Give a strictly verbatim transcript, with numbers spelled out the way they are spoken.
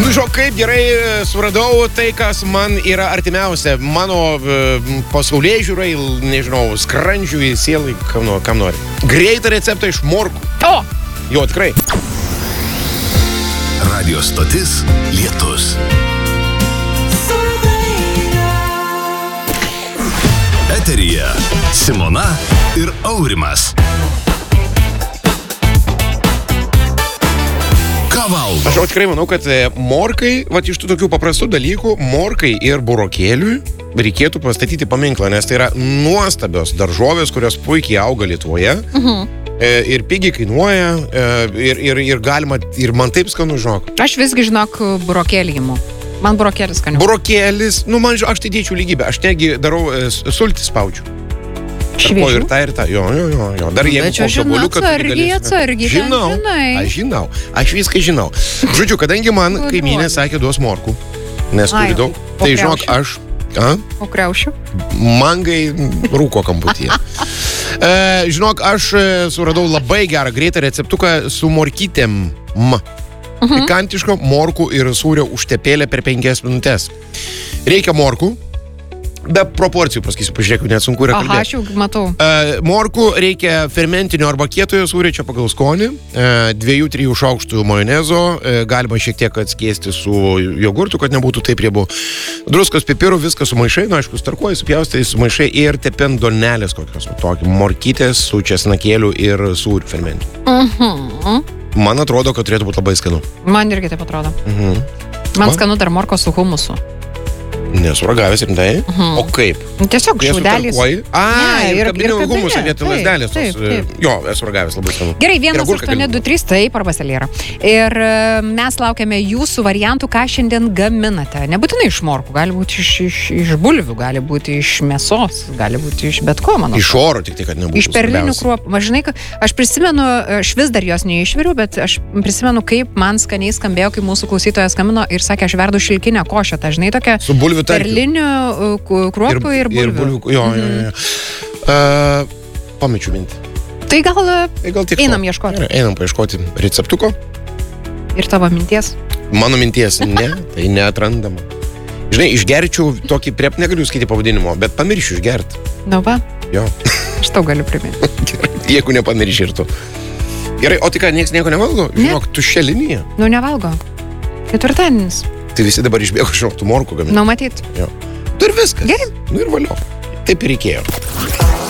Nu, žinok, kaip gerai suradau tai, kas man yra artimiausia. Mano pasaulyje žiūrai, nežinau, skrandžiui, sielai, kam, kam nori. Greitą receptą iš morkų. O! Jo, tikrai. Radio stotis Lietus. Eteryje Simona ir Aurimas. Ką valgo? Aš jau tikrai manau, kad morkai, va iš tų tokių paprastų dalykų, morkai ir burokėliui reikėtų pastatyti paminklą, nes tai yra nuostabios daržovės, kurios puikiai auga Lietuvoje. Uh-huh. Ir pigiai kainuoja, ir, ir, ir galima, ir man taip skanu, žinok. Aš visgi, žinok, burokėlį imu. Man burokėlis skaniau. Burokėlis, nu man, aš tai dėčiau lygybę, aš negi darau sultį spaudžiu. Šviežių? Ir tą, ir tą, jo, jo, jo, jo. Dar jeigu kokio boliuką... Atsargiai, atsargiai, žinau, žinai. Aš žinau, aš viską žinau. Žodžiu, kadangi man kaimynė sakė duos morkų, nes turi daug, tai žinok, aš... A? O kriaušių? Mangai rūko kamputyje. e, žinok, aš suradau labai gerą greitą receptuką su morkytėm. M. Uh-huh. Pikantiško morkų ir sūrio užtepėlė per penkias minutės. Reikia morkų. Be proporcijų, pasakysiu, pažiūrėk, net sunku yra kalbėti. Aha, aš jau matau. E, morkų reikia fermentinio arba kietojo sūrio, čia pagal skonį, e, dviejų trijų šaukštų majonezo, e, galima šiek tiek atskiesti su jogurtu, kad nebūtų taip riebu. Druskos, pipirų, viską sumaišai, nu aišku, starkuoji, supjaustai, sumaišai ir tepen donelės kokios, tokį morkytės su česnakėliu ir sūriu fermentiniu. Mhm. Man atrodo, kad turėtų būti labai skanu. Man irgi taip atrodo. Mhm. Man skanu dar morko su humusu. Nesu ragavęs rimtai. Uh-huh. O kaip? Tiesiog šaudelis. A, ne, ir, ir kabinėjau humusą kabinė. vietoj lasdelės. Taip, taip. Jo, esu ragavęs labai skanu. Gerai, vienas aštuoni du trys, taip, arba selėra. Ir mes laukiame jūsų variantų, ką šiandien gaminate. Nebūtinai iš morkų, gali būti iš, iš, iš bulvių, gali būti iš mėsos, gali būti iš bet ko, manau. Iš oro tik tai, kad nebūtų. Iš perlinių kruopų. Žinai, aš prisimenu, aš vis dar jos neišviriu, bet aš prisimenu, kaip man skaniai skambėjo, kai mūsų klausytojas skambino ir sakė, aš verdu šilkinę košę. Ta, žinai, tokia su bulvių tarkiu. Perlinių kruopų ir, ir bulvių. Ir bulvių, jo, mhm. jo, jo. Uh, pamečiu mintį. Tai gal, tai gal einam ieškoti. Gerai, einam paieškoti receptuko. Ir tavo minties? Mano minties, ne, tai neatrandama. Žinai, išgerčiau tokį prep, negaliu skaityti pavadinimo, bet pamiršiu išgerti. Nu va. Jo. Aš tau galiu priminti. Gerai, jeigu nepamirši ir tu. Gerai, o tai ką, nieks nieko nevalgo? Ne. Žinok, tuščia linija. Nu, nevalgo. Ketvirtadienis. Tai visi dabar išbėgo, žinok, tų morkų gaminti. Nu, matyt. Jo. Tu ir viskas. Gerai. Nu ir valio. Taip ir reikėjo.